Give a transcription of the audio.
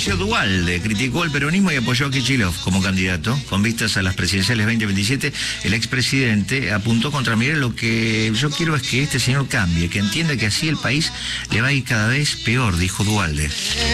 Horacio Duhalde criticó el peronismo y apoyó a Kicillof como candidato. Con vistas a las presidenciales 2027, el expresidente apuntó contra Milei: lo que yo quiero es que este señor cambie, que entienda que así el país le va a ir cada vez peor, dijo Duhalde.